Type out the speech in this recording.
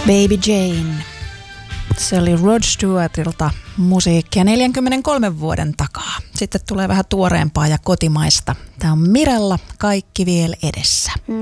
Baby Jane. Se oli Rod Stewartilta musiikkia 43 vuoden takaa. Sitten tulee vähän tuoreempaa ja kotimaista. Tämä on Mirella, Kaikki vielä edessä.